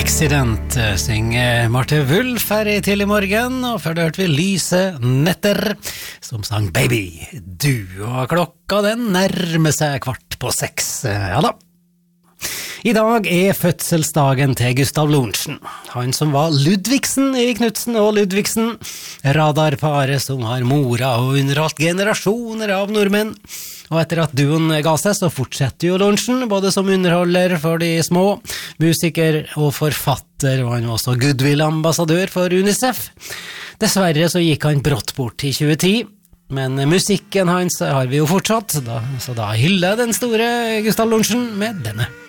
Accident synger Marte Wulf her i Tidlig morgen, og før det hørte vi Lyse Netter som sang Baby, du, og klokka den nærmer seg 5:15, ja da. I dag er fødselsdagen til Gustav Lorentzen, han som var Ludvigsen i Knudsen og Ludvigsen, radarparet som har mora og underholdt generasjoner av nordmenn. Og etter at duoen ga seg, så fortsetter jo Lorentzen, både som underholder for de små, musiker og forfatter, og han var også goodwill-ambassadør for UNICEF. Dessverre så gikk han brått bort i 2010, men musikken hans har vi jo fortsatt, så da hyller jeg den store Gustav Lorentzen med denne.